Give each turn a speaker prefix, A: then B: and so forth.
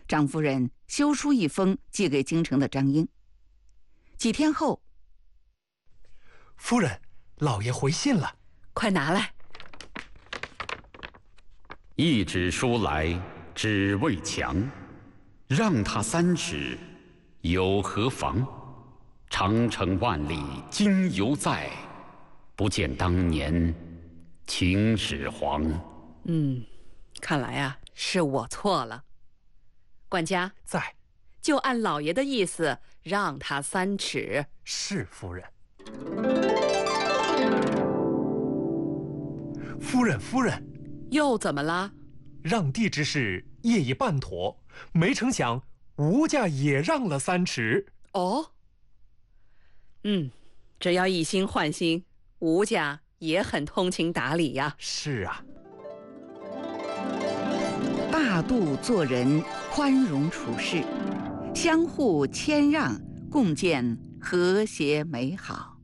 A: 张夫人修书一封寄给京城的张英。几天后，
B: 夫人，老爷回信了，
C: 快拿来。
D: 一纸书来，只为强，让他3尺，有何妨？长城万里今犹在，不见当年秦始皇。
C: 看来啊，是我错了。管家
B: 在，
C: 就按老爷的意思，让他3尺。
B: 是夫人。夫人，
C: 又怎么了？
B: 让地之事业已办妥，没成想吴家也让了3尺。
C: 哦，只要一心换心，吴家也很通情达理呀。
B: 是啊，
A: 大度做人，宽容处事，相互谦让，共建和谐美好。